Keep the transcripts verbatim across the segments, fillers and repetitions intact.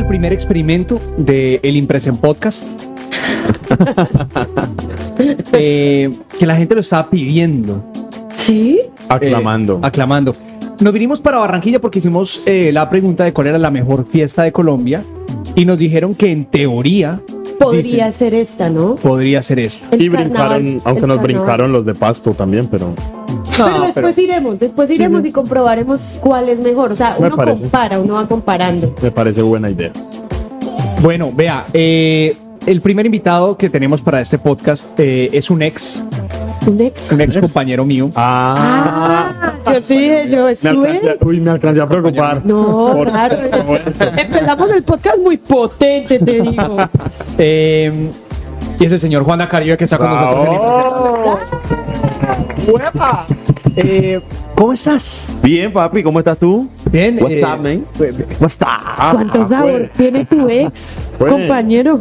el primer experimento de El Impresen Podcast. eh, que la gente lo estaba pidiendo. ¿Sí? Aclamando. Eh, aclamando. Nos vinimos para Barranquilla porque hicimos eh, la pregunta de cuál era la mejor fiesta de Colombia y nos dijeron que en teoría Podría dicen, ser esta, ¿no? podría ser esta. El Y carnaval, brincaron, aunque el nos carnaval. brincaron los de Pasto también, pero Pero No, después pero- iremos, después iremos sí. y comprobaremos cuál es mejor. O sea, Me uno parece. compara, uno va comparando. me parece buena idea. Bueno, vea, eh, el primer invitado que tenemos para este podcast eh, es un ex, ¿Un ex? un ex compañero mío. Ah, yo sí, yo me estuve. alcancé, uy, me alcancé a preocupar. No, Por- claro. Bueno. Empezamos el podcast muy potente, te digo. Eh, y es el señor Juan Dacario que está con nosotros. en Bravo. ¡Huepa! Eh, ¿Cómo estás? Bien, papi, ¿cómo estás tú? Bien. What's eh, up, man? What's up? ¿Cuánto Ah, sabor pues. tiene tu ex, Pues. compañero?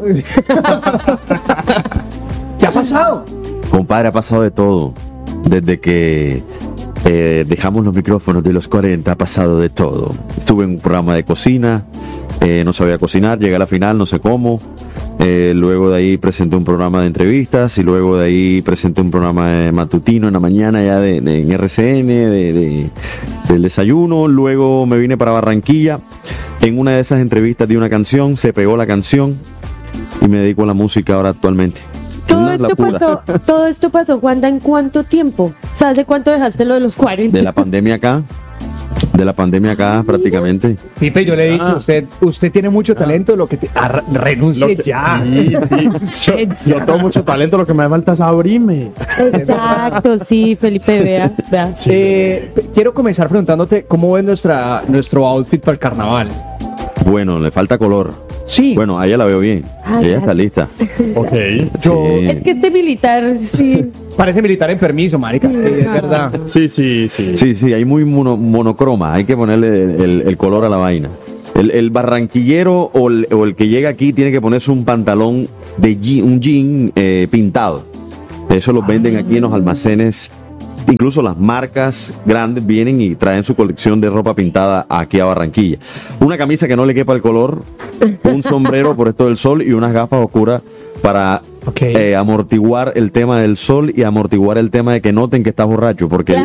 ¿Qué ha pasado? Compadre, ha pasado de todo. Desde que eh, dejamos los micrófonos de los cuarenta, ha pasado de todo. Estuve en un programa de cocina, eh, no sabía cocinar, llegué a la final, no sé cómo. Eh, luego de ahí presenté un programa de entrevistas y luego de ahí presenté un programa de matutino en la mañana ya de, de- en R C N, de, de- del desayuno. Luego me vine para Barranquilla. En una de esas entrevistas di una canción, se pegó la canción y me dedico a la música ahora actualmente. Todo Una es la esto pura. pasó, todo esto pasó, Juanda, ¿en cuánto tiempo? O sea, ¿hace cuánto dejaste lo de los cuarenta? De la pandemia acá, de la pandemia acá prácticamente. Pipe, yo le he dicho, Ah. usted, usted tiene mucho talento, lo que te, ah, re- renuncie Lo que- ya. Sí, sí. Yo, yo tengo mucho talento, lo que me falta es abrirme. Exacto, sí, Felipe, vea, vea. Eh, p- quiero comenzar preguntándote cómo es nuestra, nuestro outfit para el carnaval. Bueno, le falta color. Sí, Bueno, a ella la veo bien. Ay, Ella está lista. Ok. yo- Sí. Es que este militar, sí. parece militar en permiso, marica, Sí, eh, es no. verdad. Sí, sí, sí. Sí, sí, hay muy mono- monocroma. Hay que ponerle el, el- el color a la vaina. El, el barranquillero o el, o el que llega aquí tiene que ponerse un pantalón de jean, un jean eh, pintado. Eso lo venden aquí en los almacenes. Incluso las marcas grandes vienen y traen su colección de ropa pintada aquí a Barranquilla. Una camisa que no le quepa el color, un sombrero por esto del sol y unas gafas oscuras para Ok. eh, amortiguar el tema del sol y amortiguar el tema de que noten que estás borracho. Porque el,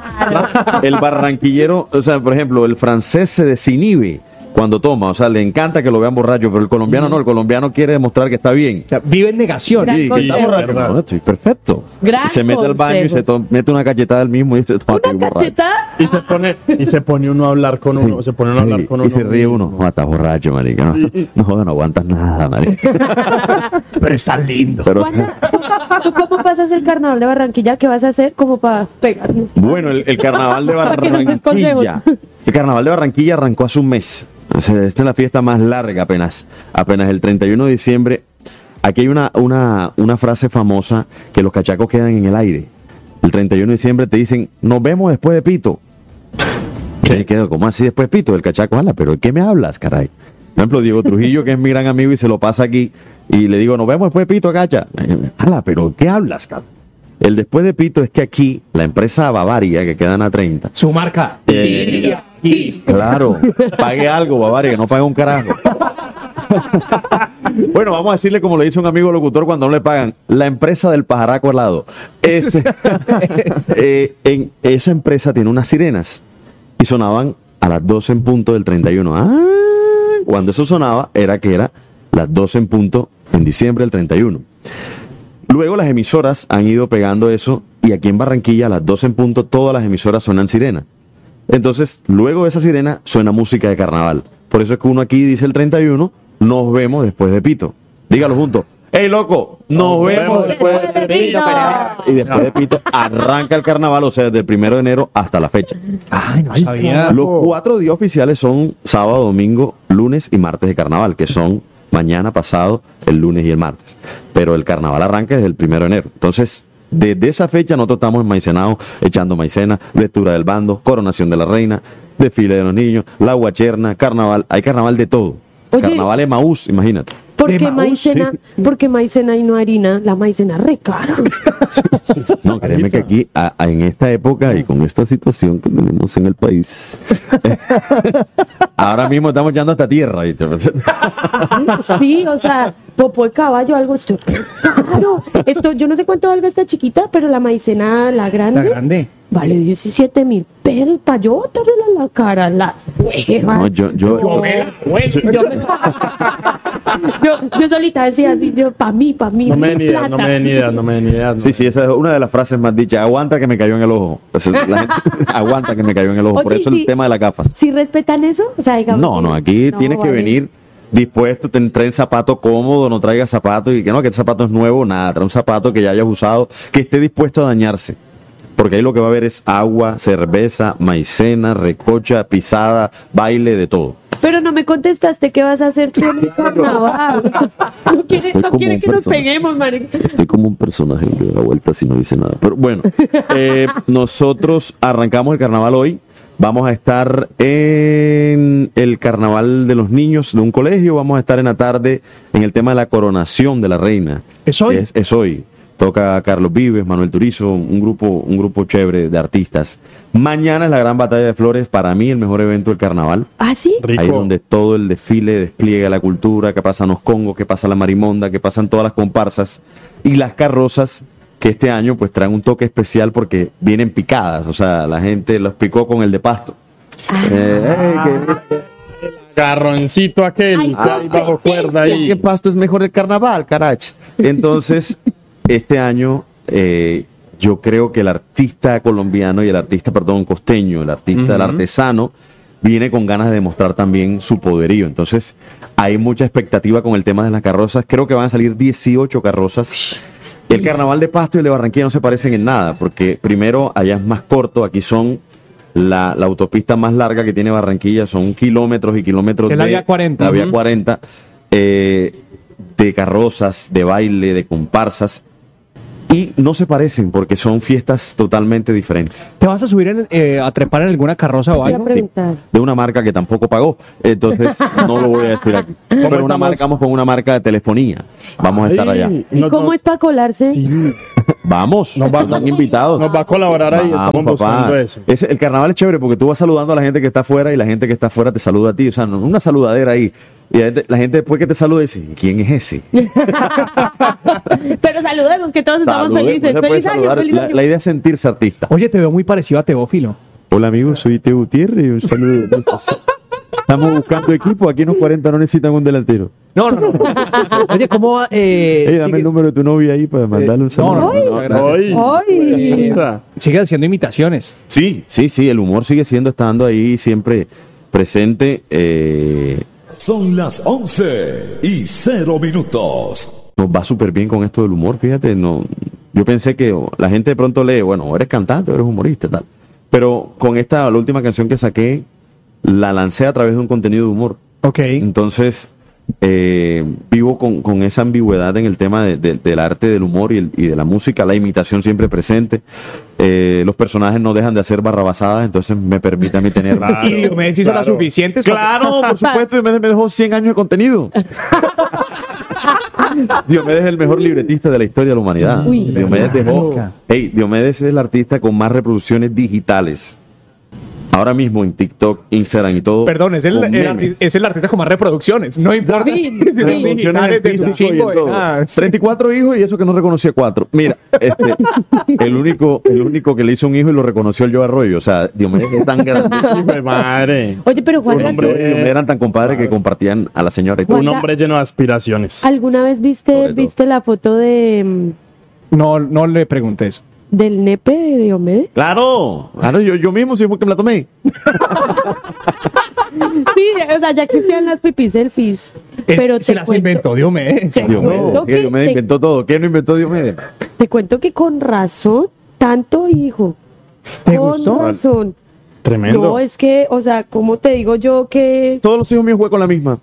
el- el barranquillero, o sea, por ejemplo, el francés se desinhibe cuando toma, o sea, le encanta que lo vean borracho, pero el colombiano no, el colombiano quiere demostrar que está bien. O sea, vive en negación. Gran Sí, que está consejo. borracho. No, estoy perfecto. Gran Y se mete al baño y consejo. se to- mete una cachetada él mismo y dice, "Toma, estoy Una borracho". cachetada. Y se pone, y se pone uno a hablar con uno, se pone uno a hablar con y uno. se ríe uno. No, estás borracho, marica. No, no, joder, no aguantas nada, marica. Pero está lindo. Pero, Juanda, ¿tú cómo pasas el carnaval de Barranquilla? ¿Qué vas a hacer como para pegarnos? bueno, el, el carnaval de Para que nos des Barranquilla. El carnaval de Barranquilla arrancó hace un mes. O sea, esta es la fiesta más larga apenas. Apenas el treinta y uno de diciembre. Aquí hay una, una, una frase famosa que los cachacos quedan en el aire. El treinta y uno de diciembre te dicen, nos vemos después de Pito. ¿Qué quedo? ¿Cómo así después de Pito? El cachaco, ala, pero ¿de qué me hablas, caray? Por ejemplo, Diego Trujillo, que es mi gran amigo y se lo pasa aquí, y le digo, nos vemos después de Pito, cacha. Ala, pero ¿qué hablas, caray? El después de Pito es que aquí, la empresa Bavaria, que quedan a treinta, Su marca. Eh, Y- claro, pague algo, Bavaria, que no pague un carajo. Bueno, vamos a decirle como le dice un amigo locutor cuando no le pagan, la empresa del pajaraco helado. Este, eh, en esa empresa tiene unas sirenas y sonaban a las doce en punto del treinta y uno. Ah, cuando eso sonaba era que era las doce en punto en diciembre del treinta y uno. Luego las emisoras han ido pegando eso y aquí en Barranquilla a las doce en punto todas las emisoras suenan sirena. Entonces, luego de esa sirena suena música de carnaval. Por eso es que uno aquí dice el treinta y uno, nos vemos después de Pito. Dígalo juntos. ¡Ey, loco! Nos, vemos después de Pito. Y después de Pito arranca el carnaval, o sea, desde el primero de enero hasta la fecha. Ay, no sabía. Los cuatro días oficiales son sábado, domingo, lunes y martes de carnaval, que son mañana, pasado, el lunes y el martes. Pero el carnaval arranca desde el primero de enero. Entonces, desde esa fecha nosotros estamos enmaicenados, echando maicena, lectura del bando, coronación de la reina, desfile de los niños, la guacherna, carnaval. Hay carnaval de todo. Oye. Carnaval Emaús, imagínate. ¿Por porque Maús, maicena, sí. porque maicena y no harina, la maicena re cara. No, créeme que aquí, a- a- en esta época y con esta situación que tenemos en el país, ahora mismo estamos llegando hasta tierra. ¿Viste? Sí, o sea, popó de caballo, algo esto re caro. Esto, yo no sé cuánto valga esta chiquita, pero la maicena, la grande, La grande. vale diecisiete mil pesos para yo botarle la cara, la hueva. No, yo, yo, No, yo, yo, yo solita decía así, yo, pa' mí, pa' mí. No me den idea, plata. no me den idea, no me den idea. no. Sí, sí, esa es una de las frases más dichas. Aguanta que me cayó en el ojo. O sea, la gente, aguanta que me cayó en el ojo. Por Oye, eso sí. el tema de las gafas. ¿Sí respetan eso? O sea, digamos, No, no, aquí no, tienes que vale. venir dispuesto, ten, traen zapato cómodo, no traigas zapatos y que no, que este zapato es nuevo, nada, trae un zapato que ya hayas usado, que esté dispuesto a dañarse. Porque ahí lo que va a haber es agua, cerveza, maicena, recocha, pisada, baile, de todo. Pero no me contestaste qué vas a hacer tú en el carnaval. No quiere, Estoy no como quiere un que nos personaje. peguemos, marica. Estoy como un personaje que da vueltas y no dice nada. Pero bueno, eh, nosotros arrancamos el carnaval hoy. Vamos a estar en el carnaval de los niños de un colegio. Vamos a estar en la tarde en el tema de la coronación de la reina. ¿Es hoy? Es, es hoy. Toca Carlos Vives, Manuel Turizo, un grupo, un grupo chévere de artistas. Mañana es la gran batalla de flores, para mí el mejor evento del carnaval. ¿Ah, sí? Rico. Ahí donde todo el desfile despliega la cultura, que pasan los congos, que pasa la marimonda, que pasan todas las comparsas y las carrozas que este año pues traen un toque especial porque vienen picadas, o sea, la gente los picó con el de pasto. Eh, eh, que- Garroncito aquel, Ay, que hay bajo cuerda ahí. ¿Qué pasto es mejor el carnaval, caracha? Entonces, este año eh, yo creo que el artista colombiano y el artista, perdón, costeño, el artista, el Ujú. artesano, viene con ganas de demostrar también su poderío. Entonces, hay mucha expectativa con el tema de las carrozas. Creo que van a salir dieciocho carrozas. El carnaval de Pasto y el de Barranquilla no se parecen en nada, porque primero allá es más corto, aquí son la, la autopista más larga que tiene Barranquilla, son kilómetros y kilómetros Es de la vía cuarenta. la vía Ujú. cuarenta, eh, de carrozas, de baile, de comparsas, y no se parecen porque son fiestas totalmente diferentes. ¿Te vas a subir en, eh, a trepar en alguna carroza o Voy a algo? preguntar. De una marca que tampoco pagó, entonces no lo voy a decir aquí. Pero una estamos? marca, vamos con una marca de telefonía, vamos a estar allá. Ay, ¿Y nos- cómo nos- es para colarse? Sí, Vamos, Nos va- están invitados. Nos va a colaborar ahí, Vamos, estamos papá. buscando eso. Ese- el carnaval es chévere porque tú vas saludando a la gente que está afuera y la gente que está afuera te saluda a ti. O sea, no- una saludadera ahí. Y la gente, la gente después que te saluda dice, ¿quién es ese? Pero saludemos, que todos estamos Salude, felices. no se puede Feliz año, saludar. feliz La, año. la idea es sentirse artista. Oye, te veo muy parecido a Teófilo. Hola amigos, soy Teo Gutiérrez y un saludo. Estamos buscando equipo, aquí en los cuarenta no necesitan un delantero. No, no, no. Oye, ¿cómo va? Eh, Ey, dame sigue- el número de tu novia ahí para mandarle un no, saludo. no, no, gracias. Hoy. Ay. O sea, Sigue haciendo imitaciones. Sí, sí, sí, el humor sigue siendo estando ahí siempre presente. eh, Son las once y cero minutos. nos va súper bien con esto del humor, fíjate, no, yo pensé que oh, la gente de pronto lee, bueno, o eres cantante, o eres humorista, tal. Pero con esta, la última canción que saqué, la lancé a través de un contenido de humor. Ok. Entonces, eh, vivo con, con esa ambigüedad en el tema de- de- del arte, del humor y, el- y de la música, la imitación siempre presente. Eh, los personajes no dejan de hacer barrabasadas, entonces me permite a mí tener... Claro. Y Diomedes hizo las claro. suficientes. para- Claro, por supuesto, Diomedes me dejó cien años de contenido. Diomedes es el mejor libretista de la historia de la humanidad. Uy, Diomedes dejó. claro. Hey, Diomedes es el artista con más reproducciones digitales. Ahora mismo en TikTok, Instagram y todo. Perdón, es el, con el memes. arti- es el artista con más reproducciones. No importa. Sí, si son sí. digitales, de su Físico y chingo, en de todo. nada. treinta y cuatro hijos y eso que no reconocía cuatro. Mira, este, el único, el único que le hizo un hijo y lo reconoció el Joe Arroyo. O sea, Diomedes es tan grande. hijo de madre. Oye, pero Juan, Un hombre- Diomedes eran tan compadres que compartían a la señora y todo. Un Juanda, hombre lleno de aspiraciones. ¿alguna vez Sobre viste, todo. viste la foto de mm, No, no le preguntes. del nepe de Diomedes? Claro, claro, yo, yo mismo sí fue que me la tomé. Sí, o sea, ya existían las pipí selfies. Pero Él te se las cuento, inventó Diomedes. Te Diomedes, cuento que que- Diomedes te- inventó todo. ¿Qué no inventó Diomedes? Te cuento que con razón, tanto hijo. ¿Te con gustó? razón. Tremendo. No, es que, o sea, ¿cómo te digo yo que Todos los hijos míos juegan con la misma.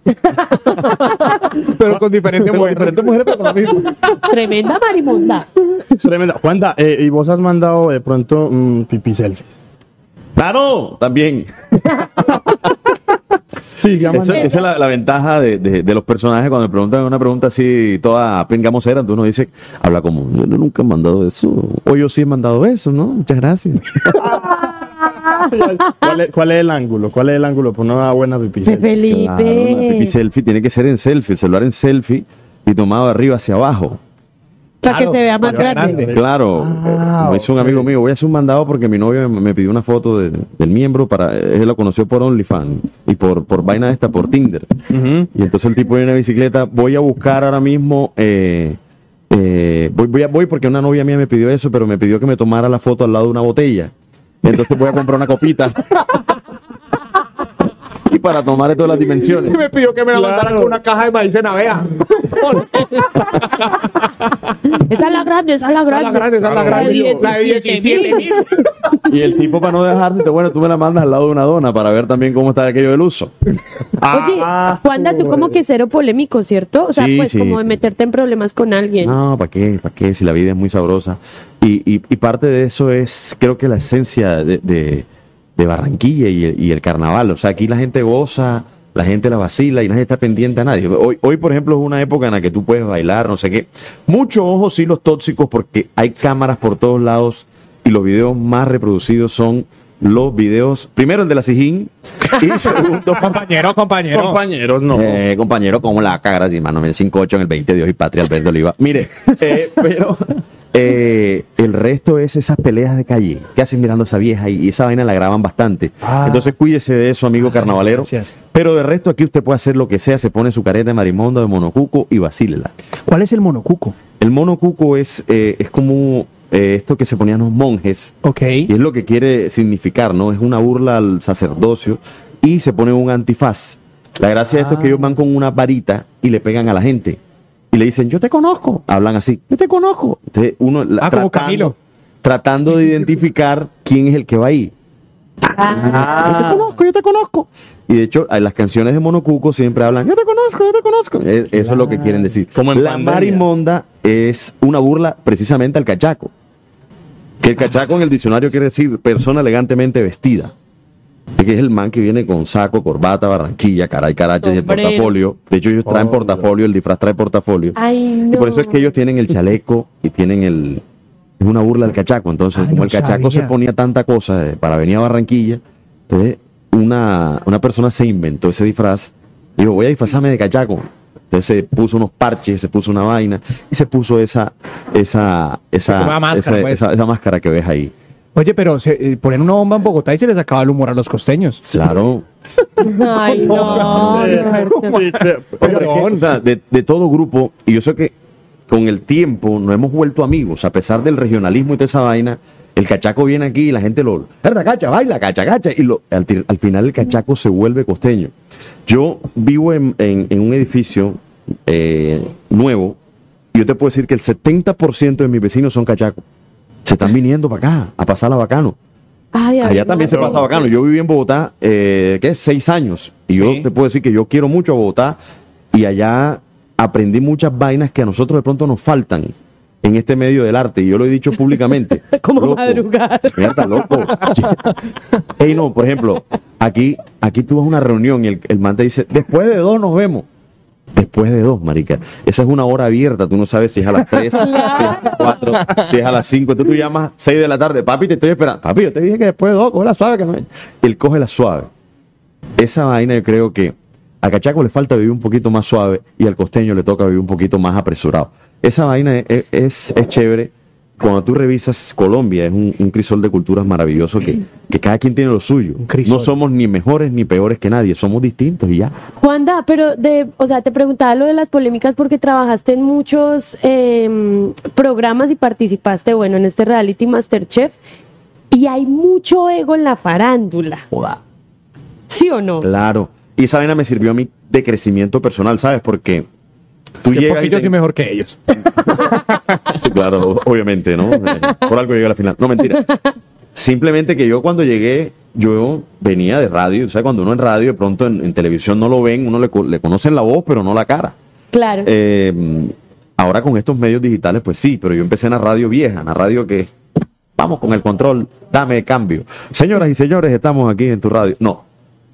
Pero con diferentes Con mujeres. diferentes mujeres, pero con la misma. tremenda marimonda? Tremendo. Juanda, eh, ¿y vos has mandado de pronto mm, pipí selfies? Claro, también. Sí, ya Esa, mandé. esa es la, la ventaja de, de- de los personajes cuando me preguntan una pregunta así, toda pingamosera, entonces uno dice, habla como, yo nunca he mandado eso, o yo sí he mandado eso, ¿no? Muchas gracias. ¿Cuál es, cuál es el ángulo? ¿Cuál es el ángulo para una buena pipí? De Felipe. Claro, una pipi selfie tiene que ser en selfie, el celular en selfie y tomado de arriba hacia abajo. Para que se vea más para que vea grande. grande. Claro, Ah, me hizo un ok. amigo mío, voy a hacer un mandado porque mi novio me, me pidió una foto de- del miembro, para él lo conoció por OnlyFans y por, por vaina esta, por Tinder. Ujú. Y entonces el tipo viene en una bicicleta, voy a buscar ahora mismo, eh, eh, voy, voy, a- voy porque una novia mía me pidió eso, pero me pidió que me tomara la foto al lado de una botella. Entonces voy a comprar una copita. Y para tomar de todas las dimensiones. Me pidió que me la mandaran con una caja de maicena, vea. Esa es la grande, esa es la Esa es grande. la grande, esa es la La grande. de La de diecisiete mil. Y el tipo, para no dejarse, te, bueno, tú me la mandas al lado de una dona para ver también cómo está aquello del uso. Oye, Ah, Juanda, tú como que cero polémico, ¿cierto? O sea, Sí, pues sí, como de sí. meterte en problemas con alguien. No, ¿para qué? ¿Para qué? Si la vida es muy sabrosa. Y, y, y parte de eso es, creo que la esencia de, de, de Barranquilla y el, y el carnaval. O sea, aquí la gente goza, la gente la vacila y nadie está pendiente a nadie. Hoy, hoy, por ejemplo, es una época en la que tú puedes bailar, no sé qué. Mucho ojo, sí, los tóxicos, porque hay cámaras por todos lados y los videos más reproducidos son los videos, primero el de la Sijín y segundo, Compañero, compañero. compañeros, no. eh, compañero, ¿cómo la va a cagar así, mano? En el cinco ocho, en el veinte, Dios y Patria, Alberto Oliva. Mire, eh, pero eh, el resto es esas peleas de calle. ¿Qué hacen mirando a esa vieja? Y, y esa vaina la graban bastante. Ah. Entonces cuídese de eso, amigo carnavalero. gracias. Pero de resto aquí usted puede hacer lo que sea. Se pone su careta de marimonda, de monocuco y vacílela. ¿Cuál es el monocuco? El monocuco es, eh, es como eh, esto que se ponían los monjes. Ok. Y es lo que quiere significar, ¿no? Es una burla al sacerdocio y se pone un antifaz. La gracia de esto es que ellos van con una varita y le pegan a la gente. Y le dicen, yo te conozco. Hablan así, yo te conozco. Entonces uno la- Ah, como Camilo. tratando de identificar quién es el que va ahí. Yo te conozco, yo te conozco. Y de hecho, en las canciones de Monocuco siempre hablan, yo te conozco, yo te conozco. Es- Eso es lo que quieren decir. Como en La pandemia. marimonda es una burla precisamente al cachaco. Que el cachaco en el diccionario quiere decir persona elegantemente vestida. Que es el man que viene con saco, corbata, barranquilla, caray, caracha y el Sombrero. portafolio. De hecho, ellos traen portafolio, el disfraz trae portafolio. Ay, no. Y por eso es que ellos tienen el chaleco y tienen el... Es una burla al cachaco. Entonces, Ay, como no el cachaco sabía. se ponía tanta cosa eh, para venir a Barranquilla, entonces una, una persona se inventó ese disfraz. Dijo, voy a disfrazarme de cachaco. Entonces se puso unos parches, se puso una vaina y se puso esa esa esa, Como una máscara, esa, pues. esa- esa máscara que ves ahí. Oye, pero se eh, ponen una bomba en Bogotá y se les acaba el humor a los costeños. Claro. Ay, no. Eh, Roberto. sí, te- Pero es que, o sea, de, de todo grupo, y yo sé que con el tiempo nos hemos vuelto amigos, a pesar del regionalismo y toda esa vaina. El cachaco viene aquí y la gente lo. ¡Herda, cacha, baila, cacha, cacha! Y lo, al, ti- al final el cachaco se vuelve costeño. Yo vivo en, en- en un edificio eh, nuevo y yo te puedo decir que el setenta por ciento de mis vecinos son cachacos. Se están viniendo para acá a pasarla bacano. Ay, ay, Allá también se no. pasa bacano. Yo viví en Bogotá, eh, ¿qué es? Seis años. Y yo Sí. te puedo decir que yo quiero mucho a Bogotá y allá aprendí muchas vainas que a nosotros de pronto nos faltan en este medio del arte. Y yo lo he dicho públicamente. Como Loco. madrugar. Mierda, loco. Ey, no, por ejemplo, aquí, aquí tú vas a una reunión y el, el man te dice, después de dos nos vemos. Después de dos, marica. Esa es una hora abierta. Tú no sabes si es a las tres, si es a las cuatro, si es a las cinco. Entonces tú llamas seis de la tarde. Papi, te estoy esperando. Papi, yo te dije que después de dos, coge la suave. Que no es. Él coge la suave. Esa vaina yo creo que a Cachaco le falta vivir un poquito más suave y al costeño le toca vivir un poquito más apresurado. Esa vaina es, es, es chévere. Cuando tú revisas Colombia, es un, un crisol de culturas maravilloso que, que cada quien tiene lo suyo. crisol. No somos ni mejores ni peores que nadie, somos distintos y ya. Juanda, pero de, o sea, te preguntaba lo de las polémicas porque trabajaste en muchos eh, programas y participaste, bueno, en este reality Masterchef y hay mucho ego en la farándula. Joda. ¿Sí o no? Claro. Y esa vaina me sirvió a mí de crecimiento personal, ¿sabes? Porque tú Que llegas y poquito te- soy mejor que ellos. Sí, claro, obviamente, ¿no? Eh, Por algo llegué a la final. No, mentira. Simplemente que yo cuando llegué, yo venía de radio. O sea, cuando uno en radio, de pronto en, en televisión no lo ven, uno le, co- le conocen la voz, pero no la cara. Claro. Eh, ahora con estos medios digitales, pues sí, pero yo empecé en la radio vieja, en la radio que vamos con el control, dame cambio. Señoras y señores, estamos aquí en tu radio. No,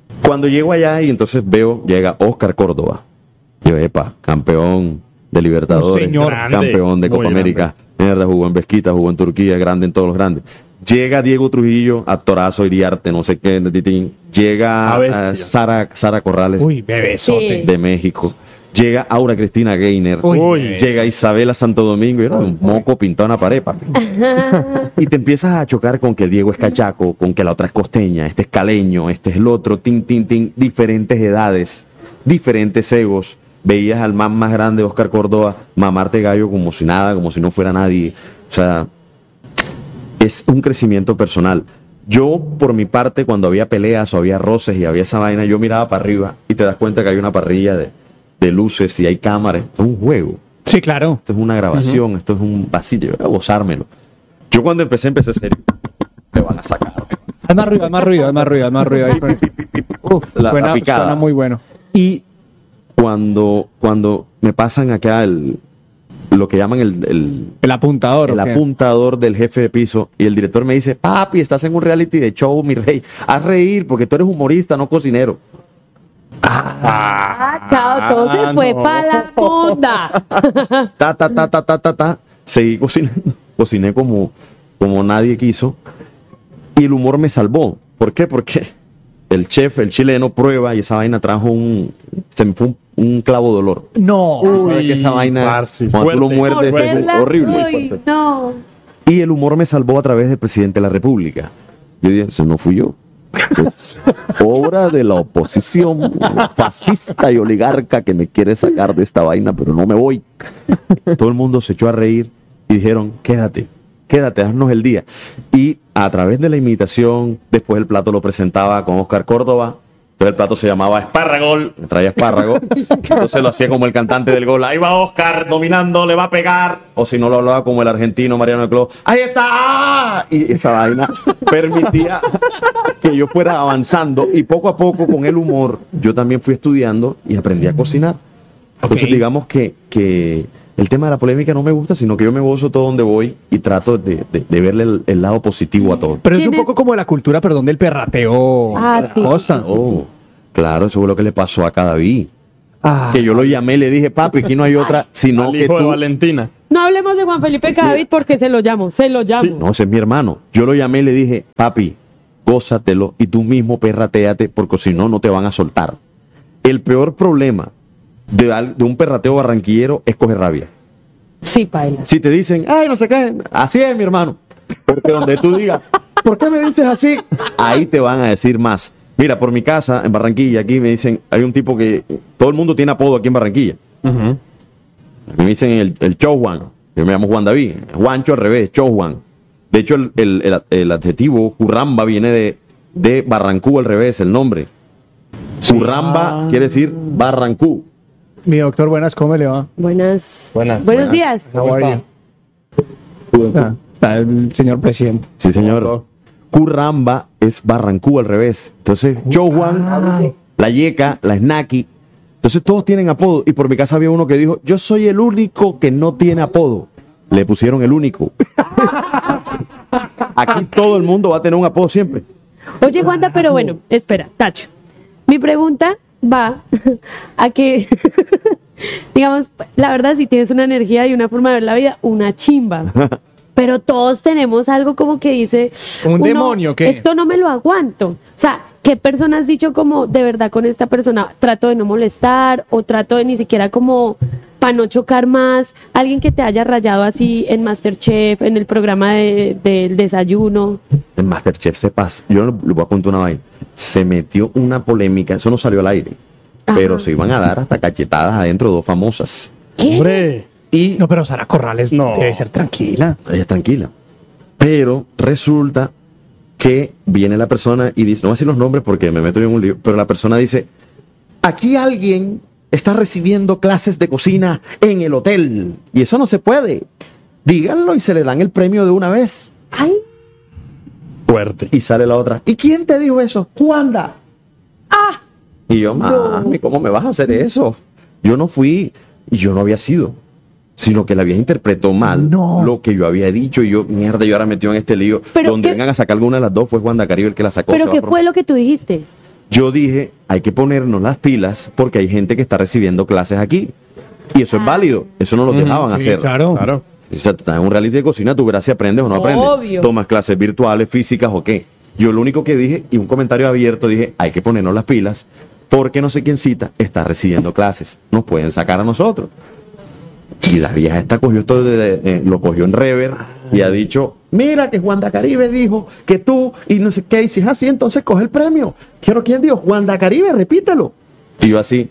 Cuando llego allá y entonces veo, llega Oscar Córdoba. Yo, epa, campeón de Libertadores, Un señor. campeón de Grande, Copa muy América, mierda, jugó en Vesquita, jugó en Turquía, grande en todos los grandes. Llega Diego Trujillo, actorazo, Iriarte, no sé qué, de titín. Llega Ah, bestia. eh, Sara, Sara Corrales Uy, bebesote. Sí. de México. Llega Aura Cristina Gainer. Uy, Uy. bebé. Llega Isabela Santo Domingo y era un moco pintado en la pared, papi. Y te empiezas a chocar con que Diego es cachaco, con que la otra es costeña, este es caleño, este es el otro, tin, tin, tin, diferentes edades, diferentes egos. Veías al man más grande, Oscar Córdoba, mamarte gallo como si nada, como si no fuera nadie. O sea, es un crecimiento personal. Yo, por mi parte, cuando había peleas o había roces y había esa vaina, yo miraba para arriba y te das cuenta que hay una parrilla de, de luces y hay cámaras. Esto es un juego. Sí, claro. Esto es una grabación, esto es un vacío, voy a gozármelo. Yo cuando empecé, empecé serio. Me van a sacar. Haz más ruido, haz más ruido, haz más ruido, haz más ruido. Ahí. Uf, La- la suena, picada. suena muy bueno. Y cuando, cuando me pasan acá el, lo que llaman el, el, El apuntador. el ¿o qué? apuntador del jefe de piso, y el director me dice, papi, estás en un reality de show, mi rey, haz reír porque tú eres humorista, no cocinero. Ah, chao, todo se Ah, fue no. para la fonda. Ta, ta, ta, ta, ta, ta, ta. Seguí cocinando. Cociné como, como nadie quiso. Y el humor me salvó. ¿Por qué? Porque el chef, el chileno, prueba y esa vaina trajo un... Se me fue un, un clavo de olor. No. ¿Sabes que esa vaina, parce, cuando tú lo fuerte. muerdes, es Morderla, horrible. uy, no. Y el humor me salvó a través del presidente de la República. Yo dije, eso no fui yo. Es obra de la oposición fascista y oligarca que me quiere sacar de esta vaina, pero no me voy. Todo el mundo se echó a reír y dijeron, quédate, quédate, haznos el día. Y a través de la imitación, después el plato lo presentaba con Oscar Córdoba. Entonces el plato se llamaba Espárragol, me traía espárrago. Entonces lo hacía como el cantante del gol. Ahí va Oscar dominando, le va a pegar. O si no lo hablaba como el argentino Mariano Clos. ¡Ahí está! Y esa vaina permitía que yo fuera avanzando. Y poco a poco, con el humor, yo también fui estudiando y aprendí a cocinar. Entonces Ok. digamos que, que el tema de la polémica no me gusta, sino que yo me gozo todo donde voy y trato de, de- de verle el, el lado positivo a todo. Pero es un ¿Tienes- poco como la cultura, perdón, del perrateo. Ah, la sí, cosa. Oh, claro, eso fue lo que le pasó a Cadavid. Ah, Que yo lo llamé y le dije, papi, aquí no hay otra, sino Al que hijo de tú... Valentina. No hablemos de Juan Felipe Cadavid porque se lo llamo, se lo llamo. No, ese es mi hermano. Yo lo llamé y le dije, papi, gózatelo y tú mismo perrateate porque si no, no te van a soltar. El peor problema de, al- de un perrateo barranquillero es coger rabia. Sí, paila. Si te dicen, ay, no sé qué, así es, mi hermano. Porque donde tú digas, ¿por qué me dices así? Ahí te van a decir más. Mira, por mi casa, en Barranquilla, aquí me dicen, hay un tipo que todo el mundo tiene apodo aquí en Barranquilla. Me dicen el, el Chow Juan, yo me llamo Juan David. Juancho al revés, Chow Juan. De hecho, el, el- el- el adjetivo curramba viene de, de Barrancú al revés, el nombre. Curramba quiere decir Barrancú. mi doctor, buenas, ¿cómo le va? Buenas. Buenas. Buenos días. How are you? Ah, está el señor presidente. Sí, señor. Curramba es Barrancú al revés. Entonces, Chow Juan, la Yeca, la Snacky. Entonces, todos tienen apodo. Y por mi casa había uno que dijo, yo soy el único que no tiene apodo. Le pusieron el único. Aquí todo el mundo va a tener un apodo siempre. Oye, Juanda, pero bueno, espera, Tacho. Mi pregunta va a que, digamos, la verdad, si tienes una energía y una forma de ver la vida, una chimba. Pero todos tenemos algo como que dice... ¿Un uno, demonio, qué? Esto no me lo aguanto. O sea, ¿qué persona has dicho como, de verdad, con esta persona trato de no molestar o trato de ni siquiera como para no chocar más? Alguien que te haya rayado así en MasterChef, en el programa de- del desayuno. En Masterchef sepas, yo le voy a contar una vaina. Se metió una polémica, eso no salió al aire. Pero Ajá. se iban a dar hasta cachetadas adentro dos famosas. ¿Qué? Hombre. Y No, pero Sara Corrales No. debe ser tranquila. ella tranquila. Pero resulta que viene la persona y dice, no voy a decir los nombres porque me meto yo en un lío, pero la persona dice, aquí alguien está recibiendo clases de cocina en el hotel y eso no se puede. Díganlo y se le dan el premio de una vez. Ay, Fuerte. Y sale la otra, ¿y quién te dijo eso? Juanda. ah, Y yo, mami, ¿cómo me vas a hacer eso? Yo no fui y yo no había sido, sino que la vieja interpretó mal No. lo que yo había dicho y yo, mierda, yo ahora metido en este lío. Pero Donde qué- vengan a sacar alguna de las dos fue Juan Caribe el que la sacó. se pero va ¿qué por- fue lo que tú dijiste? yo dije, hay que ponernos las pilas porque hay gente que está recibiendo clases aquí. Y eso es válido, eso no lo dejaban Sí, hacer. claro. Claro. O sea, tú estás en un reality de cocina, tú verás si aprendes o no aprendes. Obvio. Tomas clases virtuales, físicas o qué. Yo lo único que dije, y un comentario abierto, dije, hay que ponernos las pilas porque no sé quién cita está recibiendo clases. Nos pueden sacar a nosotros. Y la vieja esta cogió esto, de, de- de- lo cogió en rever y ha dicho, mira que Juan da Caribe dijo que tú y no sé qué, y si es así, entonces coge el premio. Quiero, ¿quién dijo? Juan da Caribe, repítelo. Y yo así,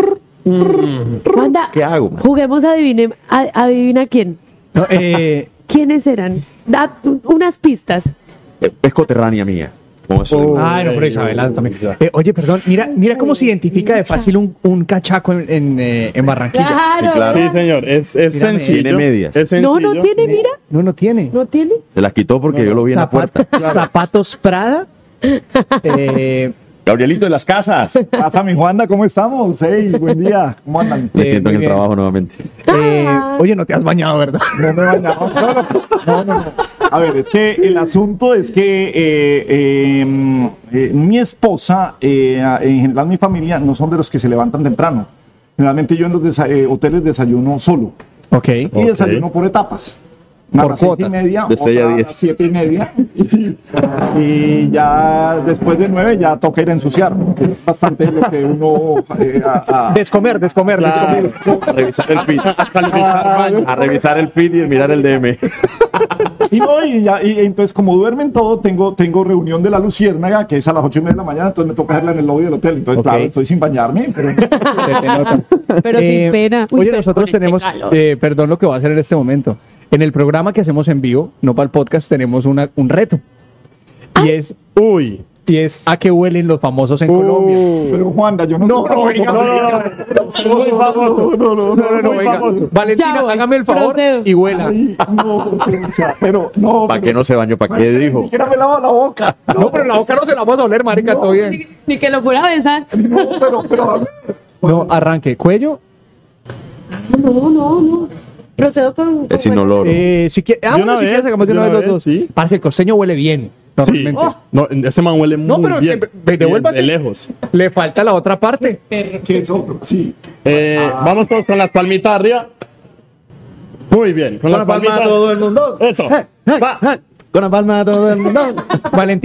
Wanda, ¿qué hago? juguemos a adivine, a- adivina quién. No, eh, ¿Quiénes eran? Da unas pistas. eh, es coterránea mía. Con eso digo. Ay, no, pero Isabela también. Eh, oye, perdón, mira, mira cómo se identifica de fácil un, un cachaco en, en, eh, en Barranquilla. Claro. Sí, claro. Sí, señor. Es, es Mírame, sencillo. tiene medias. Es No, sencillo. no tiene, mira. No, no tiene. No tiene. Se las quitó porque yo lo vi en la Zapat- puerta. Zapatos Prada. Eh, Gabrielito de las casas. Pasa, mi Juanda, ¿cómo estamos? Hey, buen día. ¿Cómo andan? Me Eh, siento en muy el bien. trabajo nuevamente. eh, oye, no te has bañado, ¿verdad? No me bañamos. No, no, no, no, no. A ver, es que el asunto es que eh, eh, eh, mi esposa, eh, en general mi familia, no son de los que se levantan temprano. Generalmente yo en los desa- eh, hoteles desayuno solo. Ok. Y desayuno por etapas. Una Por a las seis y cuotas. media, De seis a otra a diez. las siete y media. Y, y ya después de nueve ya toca ir a ensuciar. Que es bastante lo que uno... eh, a- a- Descomer, descomer, descomer. A revisar el feed. A revisar el feed y mirar el D M. Y no, y, ya, y entonces como duermen todo, tengo, tengo reunión de la Luciérnaga, que es a las ocho y media de la mañana, entonces me toca hacerla en el lobby del hotel. Entonces, Ok. claro, estoy sin bañarme, pero Se te nota. Pero sin pena. Uy, Oye, pero nosotros con este tenemos, calor. eh, perdón lo que voy a hacer en este momento. En el programa que hacemos en vivo, no para el podcast, tenemos una, un reto. Y es, Uy. y es a qué huelen los famosos en Colombia. pero Juanda, yo no... No, no, venga, no, venga. Muy famoso. no, no, no, No, no, no, Muy venga. famoso. Valentina, Ya voy, hágame el favor procedo. y huela. Ay, no, pucha, pero no... ¿Para pero- qué no se bañó? ¿Para qué Ni dijo? siquiera me lavo la boca. No, pero la boca no se la vamos a oler, marica, todo bien. Ni que lo fuera a besar. No, pero, pero... No, arranque. Cuello. No, no, no. Procedo con. con Es inoloro. Eh, si quiere, ah, ¿De una bueno, si vez? quieres, sacamos de ¿De una una vez los dos. vez? Sí. Parce, el costeño huele bien, Sí. normalmente. No, ese man huele muy No, pero bien. que- ve- devuélvase. De lejos. Le falta la otra parte. ¿Qué es otro? Sí. Eh, Vamos todos con las palmitas arriba. Muy bien. Con, Con la palma a todo el mundo. Eso. Eh, eh, Va. eh. Con la palma a todo el mundo. Valentina.